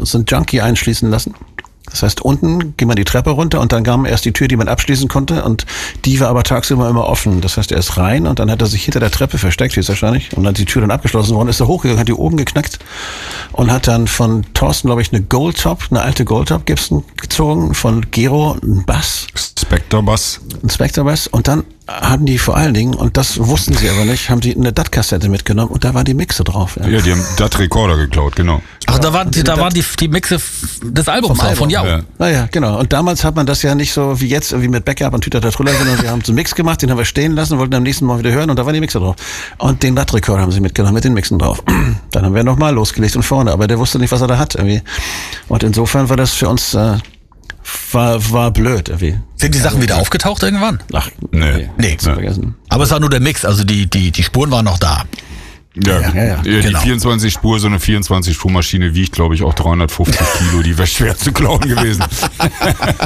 so einen Junkie einschließen lassen. Das heißt, unten ging man die Treppe runter und dann kam erst die Tür, die man abschließen konnte und die war aber tagsüber immer offen. Das heißt, er ist rein und dann hat er sich hinter der Treppe versteckt, höchstwahrscheinlich, und dann die Tür dann abgeschlossen worden, ist er hochgegangen, hat die oben geknackt und hat dann von Thorsten, glaube ich, eine alte Goldtop Gibson gezogen, von Gero einen Bass. Spectre Bass Und dann hatten die vor allen Dingen, und das wussten sie aber nicht, haben die eine DAT-Kassette mitgenommen und da war die Mixe drauf. Ja, die haben DAT-Rekorder geklaut, genau. Ach, da waren die Mixe des Albums drauf, von Jau. Ja. Naja, genau. Und damals hat man das ja nicht so wie jetzt, irgendwie mit Backup und Tüter-Trüller, sondern wir haben so einen Mix gemacht, den haben wir stehen lassen, wollten am nächsten Mal wieder hören und da war die Mixe drauf. Und den DAT-Rekorder haben sie mitgenommen, mit den Mixen drauf. Dann haben wir nochmal losgelegt und vorne, aber der wusste nicht, was er da hat irgendwie. Und insofern war das für uns, war blöd irgendwie. Sind die Sachen wieder aufgetaucht irgendwann? Ach, Nee. vergessen. Aber es war nur der Mix, also die Spuren waren noch da. Ja, die genau. 24-Spur, so eine 24-Spur-Maschine wiegt, glaube ich, auch 350 Kilo. Die wäre schwer zu klauen gewesen.